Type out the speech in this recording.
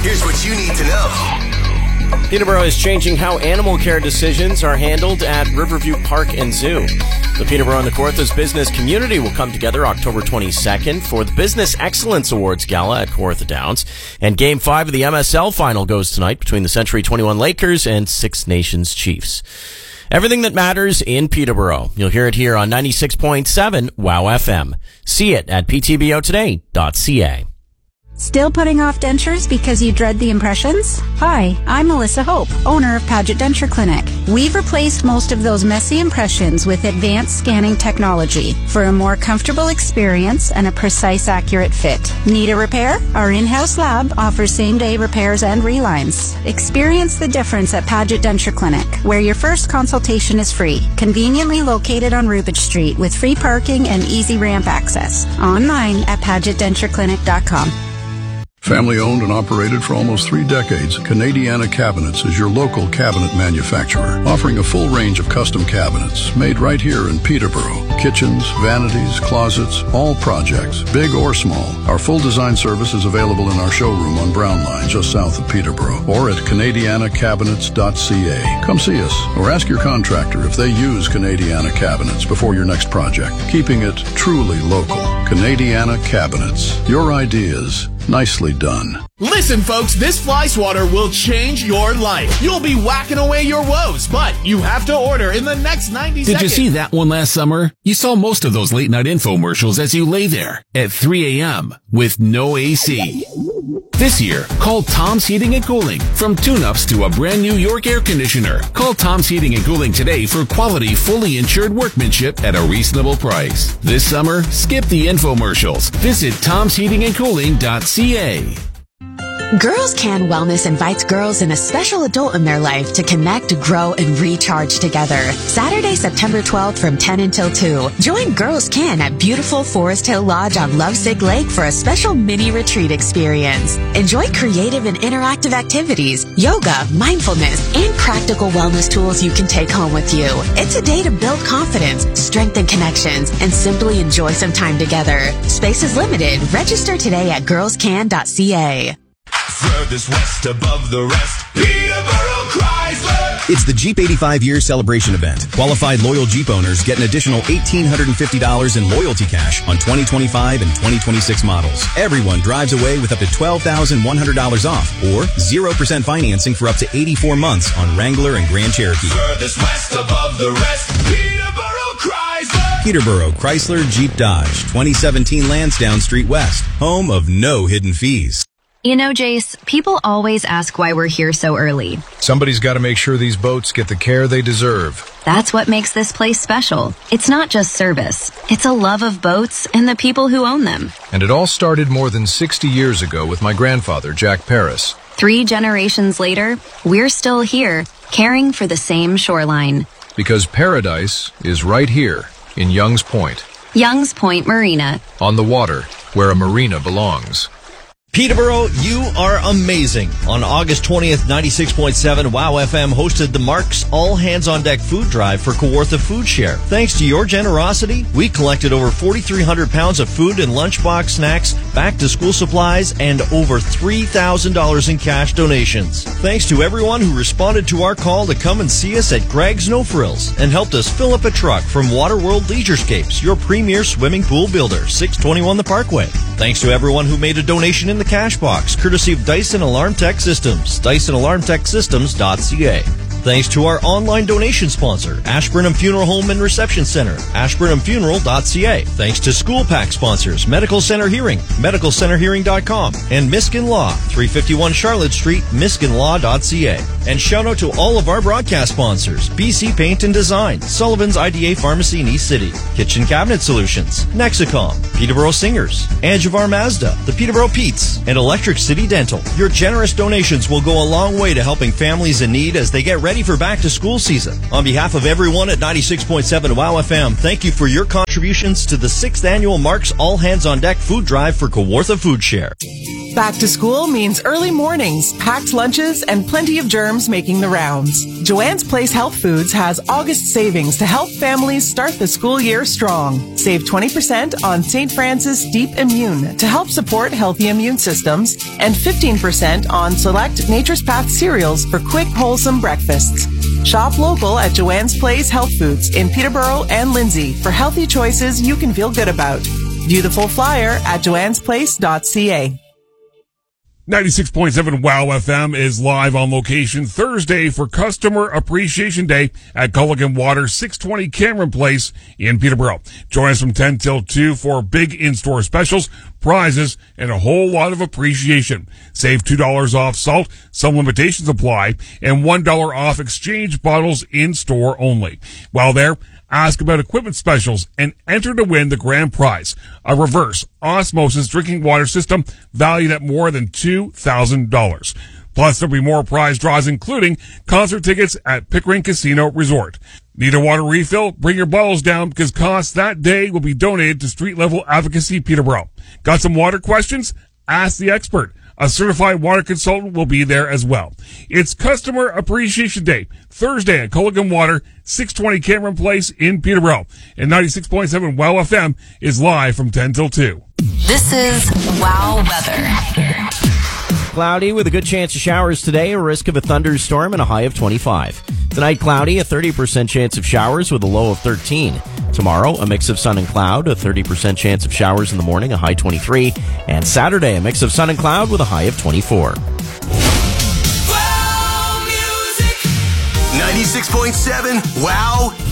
Here's what you need to know. Peterborough is changing how animal care decisions are handled at Riverview Park and Zoo. The Peterborough and the Kawarthas business community will come together October 22nd for the Business Excellence Awards Gala at Kawartha Downs. And Game 5 of the MSL final goes tonight between the Century 21 Lakers and Six Nations Chiefs. Everything that matters in Peterborough. You'll hear it here on 96.7 WOW FM. See it at ptbotoday.ca. Still putting off dentures because you dread the impressions? Hi, I'm Melissa Hope, owner of Paget Denture Clinic. We've replaced most of those messy impressions with advanced scanning technology for a more comfortable experience and a precise, accurate fit. Need a repair? Our in-house lab offers same-day repairs and relines. Experience the difference at Paget Denture Clinic, where your first consultation is free, conveniently located on Rubich Street with free parking and easy ramp access. Online at PagetDentureClinic.com. Family owned and operated for almost 3 decades, Canadiana Cabinets is your local cabinet manufacturer, offering a full range of custom cabinets made right here in Peterborough. Kitchens, vanities, closets, all projects, big or small. Our full design service is available in our showroom on Brown Line, just south of Peterborough, or at CanadianaCabinets.ca. Come see us, or ask your contractor if they use Canadiana Cabinets before your next project, keeping it truly local. Canadiana Cabinets. Your ideas. Nicely done. Listen, folks, this fly swatter will change your life. You'll be whacking away your woes, but you have to order in the next 90 seconds. Did you see that one last summer? You saw most of those late night infomercials as you lay there at 3 a.m. with no AC. This year, call Tom's Heating and Cooling. From tune-ups to a brand new York air conditioner, call Tom's Heating and Cooling today for quality, fully insured workmanship at a reasonable price. This summer, skip the infomercials. Visit tomsheatingandcooling.ca. Girls Can Wellness invites girls and a special adult in their life to connect, grow, and recharge together. Saturday, September 12th from 10 until 2. Join Girls Can at beautiful Forest Hill Lodge on Lovesick Lake for a special mini retreat experience. Enjoy creative and interactive activities, yoga, mindfulness, and practical wellness tools you can take home with you. It's a day to build confidence, strengthen connections, and simply enjoy some time together. Space is limited. Register today at girlscan.ca. Furthest west above the rest, Peterborough Chrysler. It's the Jeep 85-year celebration event. Qualified loyal Jeep owners get an additional $1,850 in loyalty cash on 2025 and 2026 models. Everyone drives away with up to $12,100 off or 0% financing for up to 84 months on Wrangler and Grand Cherokee. Furthest west above the rest, Peterborough Chrysler. Peterborough Chrysler Jeep Dodge, 2017 Lansdowne Street West, home of no hidden fees. You know, Jace, people always ask why we're here so early. Somebody's got to make sure these boats get the care they deserve. That's what makes this place special. It's not just service. It's a love of boats and the people who own them. And it all started more than 60 years ago with my grandfather, Jack Paris. 3 generations later, we're still here, caring for the same shoreline. Because paradise is right here in Young's Point. Young's Point Marina. On the water, where a marina belongs. Peterborough, you are amazing. On August 20th, 96.7 WOW FM hosted the Mark's All Hands on Deck food drive for Kawartha Food Share. Thanks to your generosity, we collected over 4,300 pounds of food and lunchbox snacks, back-to-school supplies, and over $3,000 in cash donations. Thanks to everyone who responded to our call to come and see us at Greg's No Frills and helped us fill up a truck from Waterworld Leisurescapes, your premier swimming pool builder, 621 The Parkway. Thanks to everyone who made a donation in the cash box, courtesy of Dyson Alarm Tech Systems, DysonAlarmTechSystems.ca. Thanks to our online donation sponsor, Ashburnham Funeral Home and Reception Center, AshburnhamFuneral.ca. Thanks to School Pack sponsors, Medical Center Hearing, MedicalCenterHearing.com, and Miskin Law, 351 Charlotte Street, MiskinLaw.ca. And shout out to all of our broadcast sponsors, BC Paint and Design, Sullivan's IDA Pharmacy in East City, Kitchen Cabinet Solutions, Nexicom, Peterborough Singers, Angivar Mazda, the Peterborough Peets, and Electric City Dental. Your generous donations will go a long way to helping families in need as they get ready ready for back-to-school season. On behalf of everyone at 96.7 WOW FM, thank you for your contributions to the 6th annual Mark's All Hands on Deck food drive for Kawartha Food Share. Back to school means early mornings, packed lunches, and plenty of germs making the rounds. Joanne's Place Health Foods has August savings to help families start the school year strong. Save 20% on St. Francis Deep Immune to help support healthy immune systems, and 15% on select Nature's Path cereals for quick, wholesome breakfasts. Shop local at Joanne's Place Health Foods in Peterborough and Lindsay for healthy choices you can feel good about. View the full flyer at joannesplace.ca. 96.7 WOW FM is live on location Thursday for Customer Appreciation Day at Culligan Water, 620 Cameron Place in Peterborough. Join us from 10 till 2 for big in-store specials, prizes, and a whole lot of appreciation. Save $2 off salt, some limitations apply, and $1 off exchange bottles in-store only. While there, ask about equipment specials and enter to win the grand prize, a reverse osmosis drinking water system valued at more than $2,000. Plus, there'll be more prize draws, including concert tickets at Pickering Casino Resort. Need a water refill? Bring your bottles down because costs that day will be donated to Street Level Advocacy Peterborough. Got some water questions? Ask the expert. A certified water consultant will be there as well. It's Customer Appreciation Day, Thursday at Culligan Water, 620 Cameron Place in Peterborough. And 96.7 WOW FM is live from 10 till 2. This is WOW Weather. Cloudy with a good chance of showers today, a risk of a thunderstorm and a high of 25. Tonight, cloudy, a 30% chance of showers with a low of 13. Tomorrow, a mix of sun and cloud, a 30% chance of showers in the morning, a high 23. And Saturday, a mix of sun and cloud with a high of 24. Wow music. 96.7 WOW